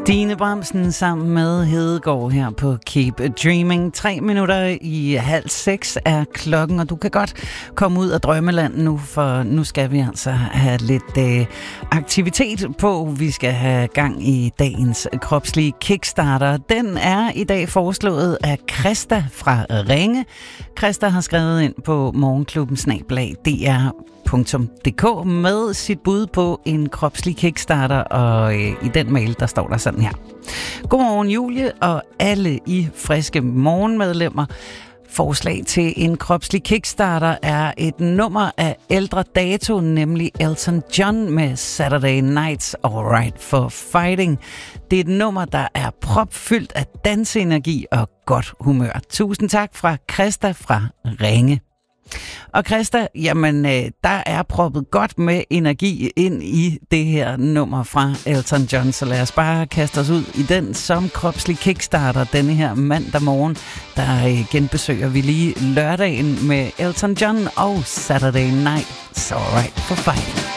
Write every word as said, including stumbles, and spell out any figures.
Stine Bramsen sammen med Hedegaard her på Keep Dreaming. Tre minutter i halv seks er klokken, og du kan godt komme ud af drømmeland nu, for nu skal vi altså have lidt øh, aktivitet på. Vi skal have gang i dagens kropslige kickstarter. Den er i dag foreslået af Christa fra Ringe. Christa har skrevet ind på morgenklubben snabel-a d r punktum d k med sit bud på en kropslig kickstarter, og øh, i den mail, der står der sådan her. Godmorgen Julie og alle I friske morgenmedlemmer. Forslag til en kropslig kickstarter er et nummer af ældre dato, nemlig Elton John med Saturday Nights Alright for Fighting. Det er et nummer, der er propfyldt af danseenergi og godt humør. Tusind tak fra Christa fra Ringe. Og Christa, jamen, der er proppet godt med energi ind i det her nummer fra Elton John, så lad os bare kaste os ud i den som kropslig kickstarter denne her mandag morgen. Der genbesøger vi lige lørdagen med Elton John og Saturday Night Alright for Fighting.